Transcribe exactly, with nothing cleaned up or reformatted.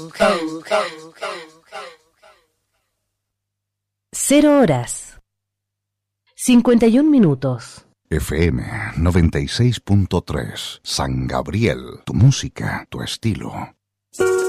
Cero horas. cincuenta y un minutos. F M noventa y seis punto tres. San Gabriel. Tu música, tu estilo.